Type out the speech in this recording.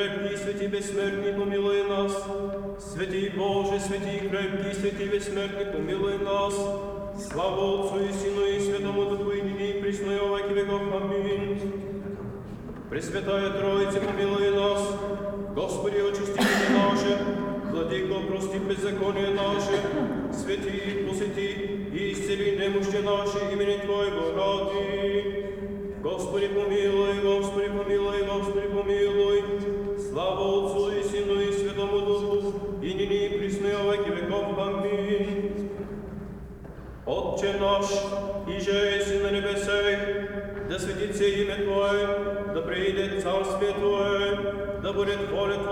крепкий, святый бессмертный, помилуй нас. Святый Боже, святый крепкий, святый бессмертный, помилуй нас. Слава Отцу и Сыну и Святому Духу, и ныне и присно и во веки веков. Аминь. Пресвятая Троица, помилуй нас. Господи, очисти меня наши. Владыко, прости беззаконие наши. Святи, посети и исцели немощи наши именем Твоего ради. Господи, помилуй, Господи, помилуй, Господи, помилуй. Слава Отцу и Сыну и Святому Духу, и ныне и присно и во веки веков. Аминь. Отче наш, иже еси на небесах, да светится имя Твое, да придет царствие Твое, да будет воля Твоя